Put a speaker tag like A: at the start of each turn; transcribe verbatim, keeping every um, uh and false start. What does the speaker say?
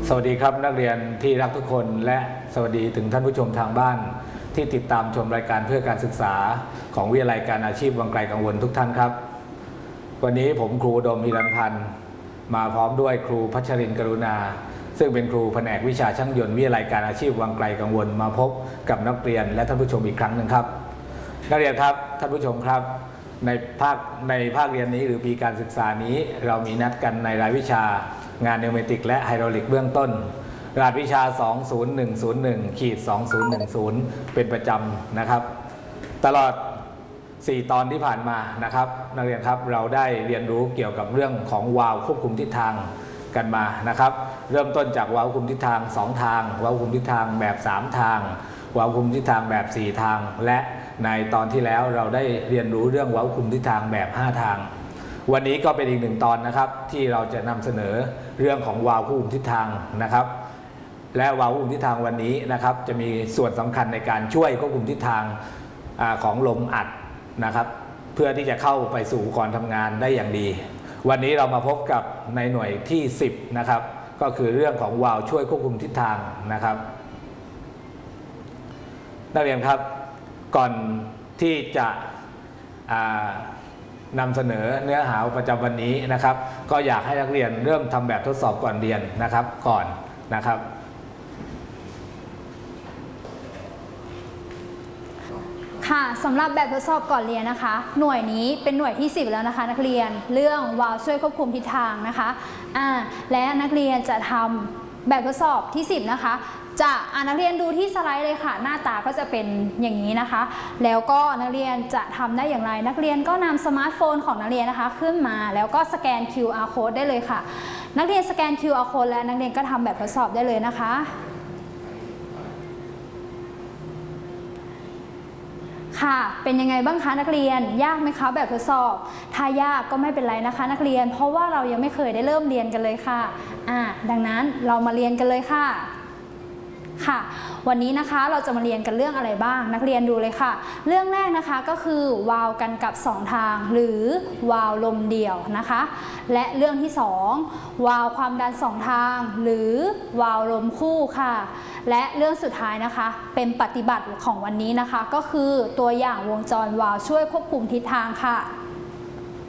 A: สวัสดีครับนักเรียนที่รักทุกคนและสวัสดีถึงท่านผู้ชมทางบ้านที่ติดตามชมรายการเพื่อการศึกษาของวิทยาลัยการอาชีพวังไกลกังวลทุกท่านครับวันนี้ผมครูอุดมฮิรัญพันธ์มาพร้อมด้วยครูพัชรินทร์กรุณาซึ่งเป็นครูแผนกวิชาช่างยนต์วิทยาลัยการอาชีพวังไกลกังวลมาพบกับนักเรียนและท่านผู้ชมอีกครั้งหนึ่งครับนักเรียนครับท่านผู้ชมครับในภาคในภาคเรียนนี้หรือปีการศึกษานี้เรามีนัดกันในรายวิชางานนิวเมติกและไฮดรอลิกเบื้องต้นรหัสวิชา สอง ศูนย์ หนึ่ง ศูนย์ หนึ่ง สอง ศูนย์ หนึ่ง ศูนย์ เป็นประจำนะครับตลอดสี่ตอนที่ผ่านมานะครับนักเรียนครับเราได้เรียนรู้เกี่ยวกับเรื่องของวาล์วควบคุมทิศทางกันมานะครับเริ่มต้นจากวาล์วควบคุมทิศทางสองทางวาล์วควบคุมทิศทางแบบสามทางวาล์วควบคุมทิศทางแบบสี่ทางและในตอนที่แล้วเราได้เรียนรู้เรื่องวาล์วควบคุมทิศทางแบบห้าทางวันนี้ก็เป็นอีกหนึ่งตอนนะครับที่เราจะนำเสนอเรื่องของวาล์วควบคุมทิศทางนะครับและวาล์วควบคุมทิศทางวันนี้นะครับจะมีส่วนสำคัญในการช่วยควบคุมทิศทางของลมอัดนะครับเพื่อที่จะเข้าไปสู่อุปกรณ์ทำงานได้อย่างดีวันนี้เรามาพบกับในหน่วยที่สิบนะครับก็คือเรื่องของวาล์วช่วยควบคุมทิศทางนะครับนักเรียนครับก่อนที่จะนำเสนอเนื้อหาประจำวันนี้นะครับก็อยากให้นักเรียนเริ่มทำแบบทดสอบก่อนเรียนนะครับก่อนนะครับ
B: ค่ะสำหรับแบบทดสอบก่อนเรียนนะคะหน่วยนี้เป็นหน่วยที่สิบแล้วนะคะนักเรียนเรื่องวาล์วช่วยควบคุมทิศทางนะคะอ่าและนักเรียนจะทำแบบทดสอบที่สิบนะคะจะอ่านักเรียนดูที่สไลด์เลยค่ะหน้าตาก็จะเป็นอย่างนี้นะคะแล้วก็นักเรียนจะทำได้อย่างไรนักเรียนก็นำสมาร์ทโฟนของนักเรียนนะคะขึ้นมาแล้วก็สแกน คิว อาร์ Code ได้เลยค่ะนักเรียนสแกน คิว อาร์ Code แล้วนักเรียนก็ทำแบบทดสอบได้เลยนะคะค่ะเป็นยังไงบ้างคะนักเรียนยากไหมคะแบบทดสอบถ้ายากก็ไม่เป็นไรนะคะนักเรียนเพราะว่าเรายังไม่เคยได้เริ่มเรียนกันเลยค่ะอ่าดังนั้นเรามาเรียนกันเลยค่ะค่ะวันนี้นะคะเราจะมาเรียนกันเรื่องอะไรบ้างนักเรียนดูเลยค่ะเรื่องแรกนะคะก็คือวาล์วกันกับสองทางหรือวาล์วลมเดี่ยวนะคะและเรื่องที่สองวาล์วความดันสองทางหรือวาล์วลมคู่ค่ะและเรื่องสุดท้ายนะคะเป็นปฏิบัติของวันนี้นะคะก็คือตัวอย่างวงจรวาล์วช่วยควบคุมทิศทางค่ะ